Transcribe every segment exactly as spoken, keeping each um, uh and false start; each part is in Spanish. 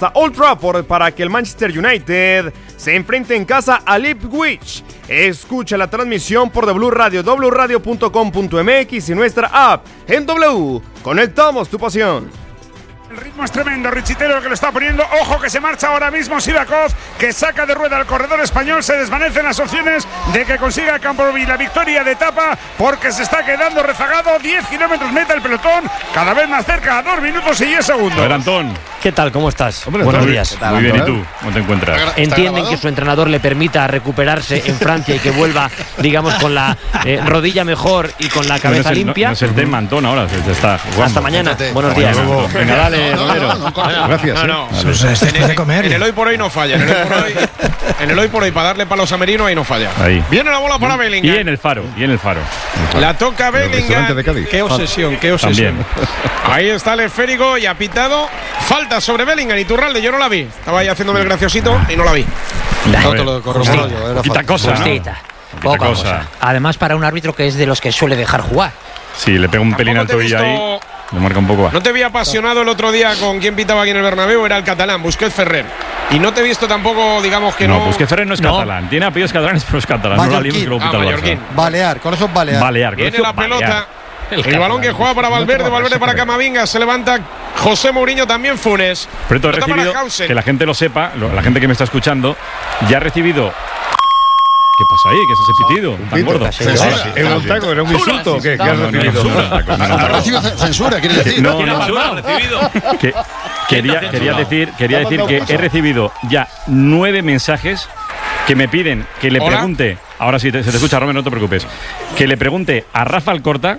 hasta Old Trafford para que el Manchester United se enfrente en casa al Ipswich. Escucha la transmisión por W Radio, w radio punto com punto m x y nuestra app en W. Conectamos tu pasión. El ritmo es tremendo, Richitero que lo está poniendo. Ojo que se marcha ahora mismo Sivakov, que saca de rueda al corredor español. Se desvanecen las opciones de que consiga Campovi la victoria de etapa, porque se está quedando rezagado. diez kilómetros meta el pelotón, cada vez más cerca, a dos minutos y diez segundos. A ver, Antón. ¿Qué tal? ¿Cómo estás? Hombre, Buenos muy, días. Muy bien, ¿y tú? ¿Cómo te encuentras? ¿Entienden que su entrenador le permita recuperarse en Francia y que vuelva, digamos, con la eh, rodilla mejor y con la cabeza no es el, limpia? No, no es el tema, Antón, ahora se está jugando. Hasta mañana. Buenos días. Venga, dale, Romero. Gracias. No, no. ¿eh? Pues este en, de comer. En el hoy por hoy no falla. En el hoy por hoy, en el hoy, por hoy para darle palos a Merino ahí no falla. Ahí. Viene la bola para Bellingham. Y en el faro, y en el faro. La toca Bellingham. De Cádiz. Qué obsesión, qué obsesión. También. Ahí está el esférico y ha pitado. Falta sobre Bellingham y Turralde. Yo no la vi. Estaba ahí haciéndome el graciosito y no la vi. Quita cosa, ¿no? Justita. Poca cosa. cosa. Además, para un árbitro que es de los que suele dejar jugar. Sí, le pega un pelín al tobillo ahí. Le marca un poco. No te vi apasionado el otro día con quien pitaba aquí en el Bernabéu, era el catalán, Busquets Ferrer. Y no te he visto tampoco, digamos que no. No, Busquets Ferrer no es No. catalán. Tiene apellidos catalanes, pero es catalán. No la liemos que lo Ah, pita el mallorquín. Barça. Balear, colegio Balear. Balear. Viene colegio la pelota. Balear. El, balón que juega para Valverde, Valverde para Camavinga, se levanta José Mourinho, también Funes. Pero esto he Pelota para recibido, Hausen. que la gente lo sepa, lo- la gente que me está escuchando, ya ha recibido. ¿Qué pasa ahí? ¿Qué es ese pitido tan gordo? Censura. ¿Era un taco? ¿Era un insulto? ¿Qué? ¿Qué has No, no, recibido? no, no, no, no, no, Ha no. recibido censura, quiere decir. No, no, que- quería, quería decir, quería decir que he recibido ya nueve mensajes que me piden que le Hola. pregunte, ahora sí te- se te escucha, Romero, no te preocupes, que le pregunte a Rafa Alcorta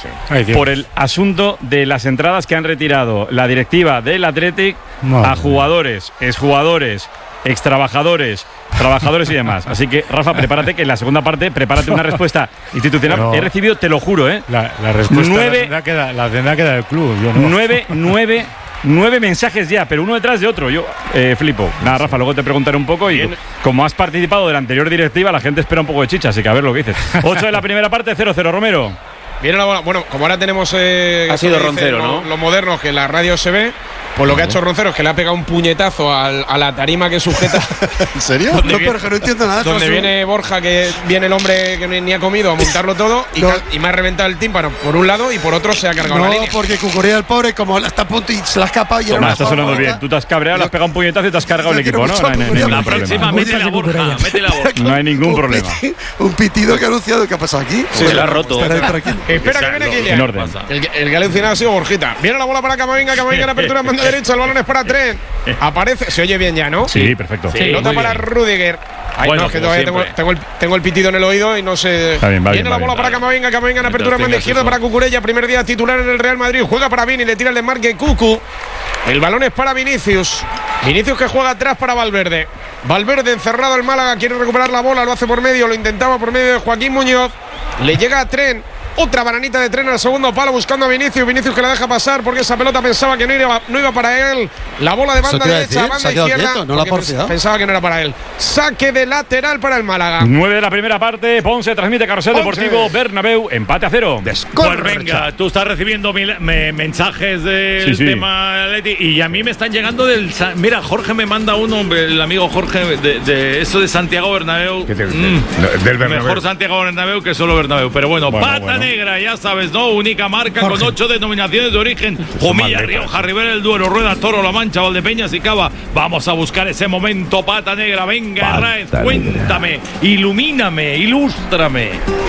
por el asunto de las entradas que han retirado la directiva del Athletic a jugadores, exjugadores, extrabajadores, trabajadores y demás. Así que, Rafa, prepárate que en la segunda parte, prepárate una respuesta institucional. No. He recibido, te lo juro, ¿eh? La, la respuesta Nueve- la tendrá que dar, la tendrá que dar el club. Yo no. Nueve, nueve, nueve mensajes ya, pero uno detrás de otro. Yo eh, flipo. Nada, Rafa, luego te preguntaré un poco. Y Bien. como has participado de la anterior directiva, la gente espera un poco de chicha, así que a ver lo que dices. ocho de la primera parte, cero cero, Romero. Viene la bola. Bueno, como ahora tenemos. Eh, Ha sido como dicen Roncero, lo- ¿no? Los modernos que en la radio se ve. Pues lo que ha hecho Roncero es que le ha pegado un puñetazo al- a la tarima que sujeta. ¿En serio? ¿Dónde No, viene- pero que no entiendo nada. Donde Josu. viene Borja, que viene el hombre que ni ni ha comido a montarlo todo y, No. ca- y me ha reventado el tímpano por un lado y por otro se ha cargado la No, línea. porque Cucurella el pobre, como está a punto y se la escapa y era Toma, una estás sonando favorita. bien. Tú te has cabreado, le has pegado un puñetazo y te has cargado el Yo equipo, quiero ¿no? mucho No, hay- no hay Cucurella. ningún La problema. próxima, Muy mete la bien, Borja, Cucurella. mete la Borja. No hay ningún Un problema. piti- Un pitido que ha anunciado. ¿Qué ha pasado aquí? Se la ha roto. Estará ahí tranquilo. Espera que viene En Kylian. orden. El, el que ha alucinado ha sido Borjita. Viene la bola para Camavinga, Camavinga en apertura en banda derecha, el balón es para Tren. Aparece, se oye bien ya, ¿no? Sí, perfecto. Sí. Pelota muy para bien. Rudiger. Ay, Bueno, no, es que como todavía tengo, siempre. tengo el, tengo el pitido en el oído y no sé. Está bien, va Viene bien, la va bola bien. para Camavinga, Camavinga en apertura en banda tengas izquierda eso. para Cucurella. Primer día titular en el Real Madrid. Juega para Vini, le tira el desmarque Cucu. El balón es para Vinicius. Vinicius que juega atrás para Valverde. Valverde encerrado el Málaga, quiere recuperar la bola, lo hace por medio, lo intentaba por medio de Joaquín Muñoz. Le llega a Tren. Otra bananita de Tren al segundo palo buscando a Vinicius. Vinicius que la deja pasar porque esa pelota pensaba que no iba, no iba para él. La bola de Eso banda te iba a derecha, decir, se banda ha quedado izquierda. quieto, no la ha porque pens- porfiado. Pensaba que no era para él. Saque de lateral para el Málaga. nueve de la primera parte, Ponce transmite Carrusel Ponce. Deportivo Bernabéu, empate a cero. Pues venga, tú estás recibiendo mil- me- mensajes del Sí, sí. tema Atleti y a mí me están llegando del. Sa- Mira, Jorge me manda uno, el amigo Jorge, de, de eso de Santiago Bernabéu. ¿Qué te- Mm, del Bernabéu? Mejor Santiago Bernabéu que solo Bernabéu. Pero bueno, Bueno, pata bueno. negra, ya sabes, ¿no? Única marca con ocho denominaciones de origen. Jumilla, mal, Rioja, Rivera del Duero, Rueda, Toro, La Mancha, Valdepeñas y Cava. Vamos a buscar ese momento, pata negra. Venga, Pata Raez, negra. cuéntame, ilumíname, ilústrame.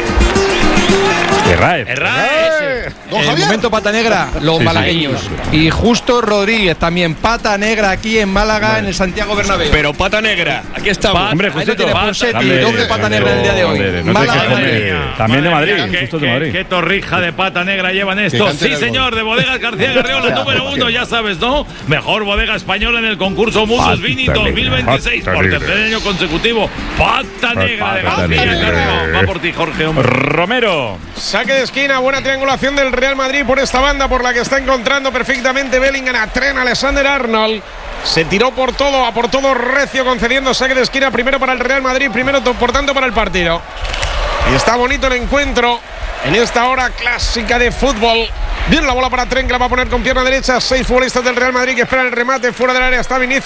Herraez. Raez. Don El Javier. momento pata negra, los Sí, sí. malagueños. Y Justo Rodríguez también, pata negra aquí en Málaga, en el Santiago Bernabéu. Pero pata negra, aquí estamos. Hombre, Ahí lo Justito. tiene pata- Ponseti, Dale, doble pata negra en el día de hoy. hombre, no te Málaga, quejes, Madrid. hombre. También de Madre Madrid, mía, justo qué- de Madrid. Qué, qué torrija de pata negra llevan Que estos. canten Sí, el señor, gol. de Bodegas García Garriola, número uno, ya sabes, ¿no? Mejor bodega española en el concurso Mundus Pata Vini negra, dos mil veintiséis pata por negra. tercer año consecutivo. Pata negra de Pata García negra. Garriola. Va por ti, Jorge, hombre. Romero. Saque de esquina, buena triangulación del Real Madrid por esta banda por la que está encontrando perfectamente Bellingham a Tren Alexander Arnold. Se tiró por todo, a por todo recio, concediendo saque de esquina primero para el Real Madrid, primero to- por tanto para el partido. Y está bonito el encuentro en esta hora clásica de fútbol. Viene la bola para Tren, que la va a poner con pierna derecha. Seis futbolistas del Real Madrid que esperan el remate fuera del área. Está Vinicius.